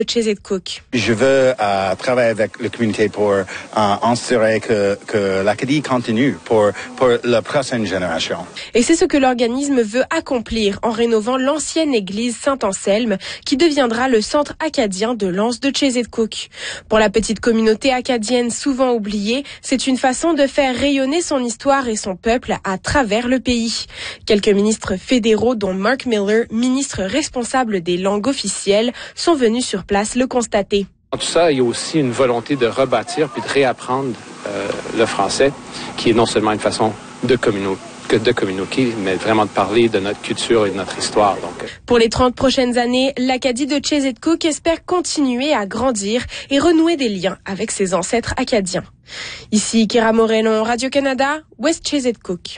Chez Cook. Je veux travailler avec la communauté pour assurer que l'Acadie continue pour la prochaine génération. Et c'est ce que l'organisme veut accomplir en rénovant l'ancienne église Saint-Anselme qui deviendra le centre acadien de l'Anse de Chez Cook. Pour la petite communauté acadienne souvent oubliée, c'est une façon de faire rayonner son histoire et son peuple à travers le pays. Quelques ministres fédéraux, dont Mark Miller, ministre responsable des langues officielles, sont venus sur place le constater. Dans tout ça, il y a aussi une volonté de rebâtir puis de réapprendre le français, qui est non seulement une façon de communiquer, mais vraiment de parler de notre culture et de notre histoire. Pour les 30 prochaines années, l'Acadie de Chez Cook espère continuer à grandir et renouer des liens avec ses ancêtres acadiens. Ici Kira Moreno, Radio-Canada, West Chez Cook.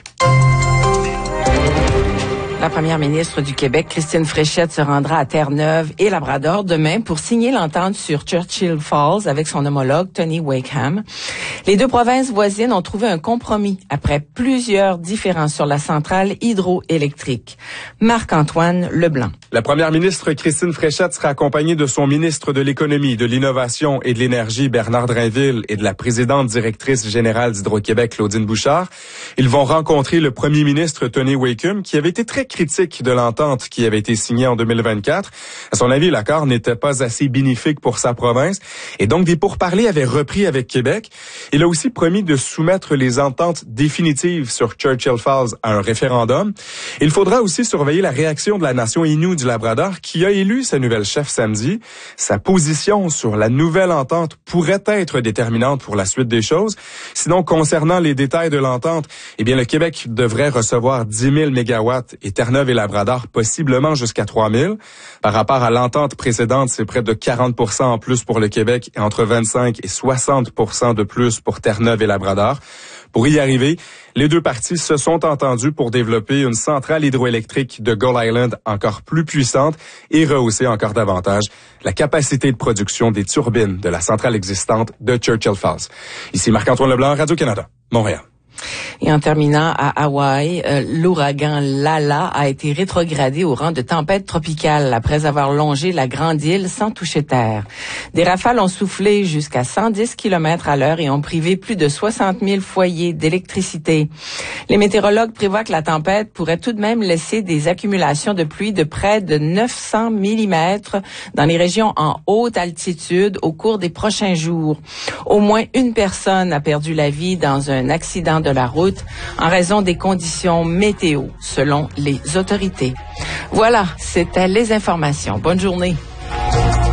La première ministre du Québec, Christine Fréchette, se rendra à Terre-Neuve et Labrador demain pour signer l'entente sur Churchill Falls avec son homologue Tony Wakeham. Les deux provinces voisines ont trouvé un compromis après plusieurs différends sur la centrale hydroélectrique. Marc-Antoine Leblanc. La première ministre Christine Fréchette sera accompagnée de son ministre de l'Économie, de l'Innovation et de l'Énergie, Bernard Drainville, et de la présidente directrice générale d'Hydro-Québec, Claudine Bouchard. Ils vont rencontrer le premier ministre Tony Wakeham, qui avait été très critique de l'entente qui avait été signée en 2024. À son avis, l'accord n'était pas assez bénéfique pour sa province et donc des pourparlers avaient repris avec Québec. Il a aussi promis de soumettre les ententes définitives sur Churchill Falls à un référendum. Il faudra aussi surveiller la réaction de la nation Innu du Labrador qui a élu sa nouvelle chef samedi. Sa position sur la nouvelle entente pourrait être déterminante pour la suite des choses. Sinon, concernant les détails de l'entente, eh bien, le Québec devrait recevoir 10 000 mégawatts et Terre-Neuve et Labrador possiblement jusqu'à 3 000. Par rapport à l'entente précédente, c'est près de 40 % en plus pour le Québec et entre 25 et 60 % de plus pour Terre-Neuve et Labrador. Pour y arriver, les deux parties se sont entendues pour développer une centrale hydroélectrique de Gull Island encore plus puissante et rehausser encore davantage la capacité de production des turbines de la centrale existante de Churchill Falls. Ici Marc-Antoine Leblanc, Radio-Canada, Montréal. Et en terminant à Hawaï, l'ouragan Lala a été rétrogradé au rang de tempête tropicale après avoir longé la grande île sans toucher terre. Des rafales ont soufflé jusqu'à 110 km/h et ont privé plus de 60 000 foyers d'électricité. Les météorologues prévoient que la tempête pourrait tout de même laisser des accumulations de pluie de près de 900 mm dans les régions en haute altitude au cours des prochains jours. Au moins une personne a perdu la vie dans un accident de la route en raison des conditions météo, selon les autorités. Voilà, c'était les informations. Bonne journée.